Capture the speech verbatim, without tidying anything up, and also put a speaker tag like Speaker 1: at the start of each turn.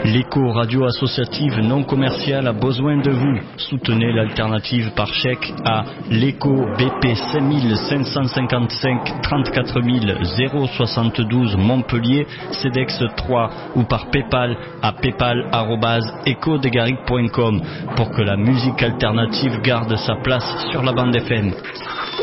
Speaker 1: L'écho radio associative non commerciale a besoin de vous. Soutenez l'alternative par chèque à l'écho B P cinq cinq cent cinquante-cinq trente-quatre mille soixante-douze Montpellier, CEDEX trois ou par Paypal à paypal arobase echo de garrigue point com pour que la musique alternative garde sa place sur la bande F M.